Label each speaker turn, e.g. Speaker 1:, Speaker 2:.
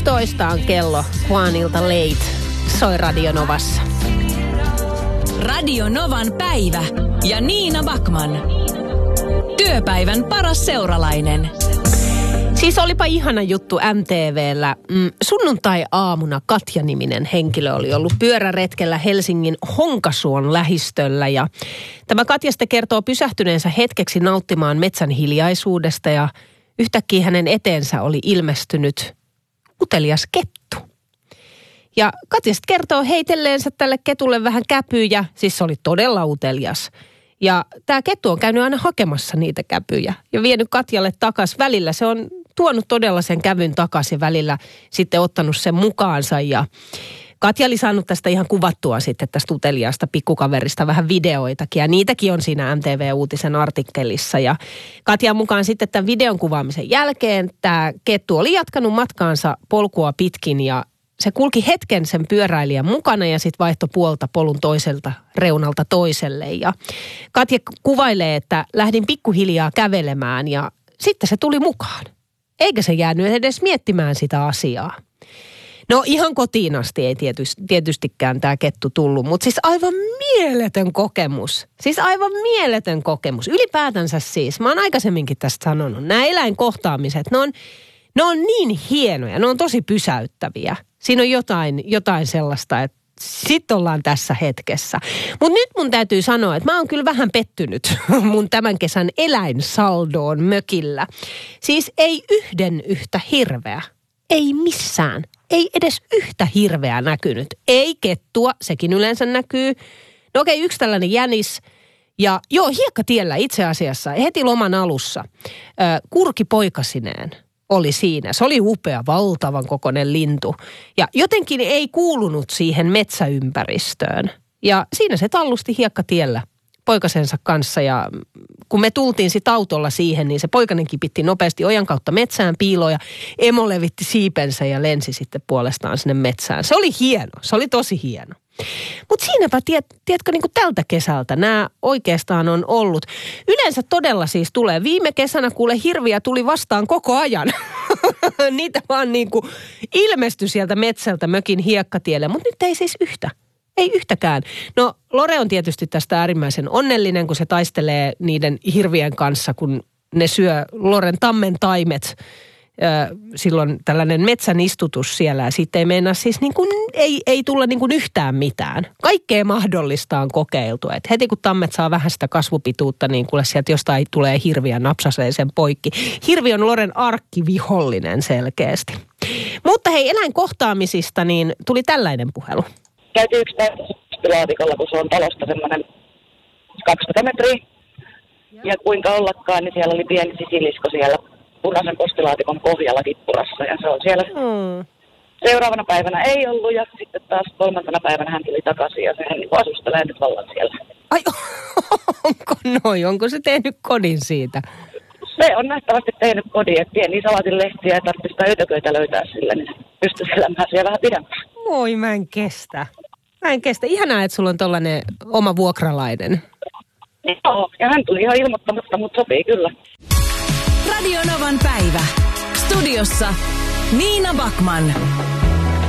Speaker 1: 11 on kello. Juanilta late. Soi Radio Novassa.
Speaker 2: Radio Novan päivä ja Niina Backman. Työpäivän paras seuralainen.
Speaker 1: Siis olipa ihana juttu MTV:llä. Sunnuntai-aamuna Katja-niminen henkilö oli ollut pyöräretkellä Helsingin Honkasuon lähistöllä. Ja tämä Katja sitten kertoo pysähtyneensä hetkeksi nauttimaan metsän hiljaisuudesta ja yhtäkkiä hänen eteensä oli ilmestynyt utelias kettu. Ja Katja sitten kertoo heitelleensä tälle ketulle vähän käpyjä, siis se oli todella utelias. Ja tämä kettu on käynyt aina hakemassa niitä käpyjä ja vienyt Katjalle takaisin. Välillä se on tuonut todella sen kävyn takaisin ja välillä sitten ottanut sen mukaansa. Ja Katja oli saanut tästä ihan kuvattua sitten tästä uteliaasta pikkukaverista vähän videoitakin. Ja niitäkin on siinä MTV-uutisen artikkelissa. Ja Katjan mukaan sitten tämän videon kuvaamisen jälkeen tämä kettu oli jatkanut matkaansa polkua pitkin ja se kulki hetken sen pyöräilijän mukana ja sitten vaihtoi puolta polun toiselta reunalta toiselle. Ja Katja kuvailee, että lähdin pikkuhiljaa kävelemään ja sitten se tuli mukaan. Eikä se jäänyt edes miettimään sitä asiaa. No ihan kotiin asti ei tietystikään tämä kettu tullut, mutta siis aivan mieletön kokemus. Siis aivan mieletön kokemus. Ylipäätänsä siis, mä oon aikaisemminkin tästä sanonut, nämä eläinkohtaamiset, ne on niin hienoja, ne on tosi pysäyttäviä. Siinä on jotain sellaista, että sitten ollaan tässä hetkessä. Mutta nyt mun täytyy sanoa, että mä oon kyllä vähän pettynyt mun tämän kesän eläinsaldoon mökillä. Siis ei yhden yhtä hirveä. Ei missään. Ei edes yhtä hirveää näkynyt. Ei kettua, sekin yleensä näkyy. No okei, yksi tällainen jänis. Ja joo, hiekkatiellä itse asiassa heti loman alussa kurki poikasineen oli siinä. Se oli upea, valtavan kokoinen lintu. Ja jotenkin ei kuulunut siihen metsäympäristöön. Ja siinä se tallusti hiekkatiellä poikasensa kanssa. Ja kun me tultiin sitten autolla siihen, niin se poikanen kipitti nopeasti ojan kautta metsään piiloon. Ja emo levitti siipensä ja lensi sitten puolestaan sinne metsään. Se oli hieno, se oli tosi hieno. Mutta siinäpä, tiedätkö, niin kuin tältä kesältä nämä oikeastaan on ollut. Yleensä todella siis tulee. Viime kesänä kuule hirviä tuli vastaan koko ajan. Niitä vaan niin kuin ilmestyi sieltä metsältä mökin hiekkatielle, mutta nyt ei siis yhtä. Ei yhtäkään. No Lore on tietysti tästä äärimmäisen onnellinen, kun se taistelee niiden hirvien kanssa, kun ne syö Loren tammen taimet. Silloin tällainen metsän istutus siellä ja siitä ei meinaa siis niin kuin, ei tulla niin kuin yhtään mitään. Kaikkea mahdollista on kokeiltu. Et heti kun tammet saa vähän sitä kasvupituutta, niin kuule sieltä jostain tulee hirviä napsasee sen poikki. Hirvi on Loren arkkivihollinen selkeästi. Mutta hei, eläinkohtaamisista niin tuli tällainen puhelu.
Speaker 3: Käytiin yksi postilaatikolla, kun se on talosta semmoinen 20 metriä. Ja kuinka ollakaan, niin siellä oli pieni sisilisko siellä punaisen postilaatikon pohjalla kippurassa. Ja se on siellä seuraavana päivänä ei ollut ja sitten taas kolmantena päivänä hän tuli takaisin ja se asustelee nyt vallan siellä.
Speaker 1: Ai onko noin? Onko se tehnyt kodin siitä?
Speaker 3: Se on nähtävästi tehnyt kodin, että pieniä salatinlehtiä ja tarvitsisi sitä ötököitä löytää sillä, niin pystyisi elämään siellä vähän pidempään.
Speaker 1: Oi, mä en kestä. Ihanaa, että sulla on tollainen oma vuokralainen.
Speaker 3: Joo, ja hän tuli ihan ilmoittamatta, mutta sopii kyllä.
Speaker 2: Radio Novan päivä. Studiossa Niina Backman.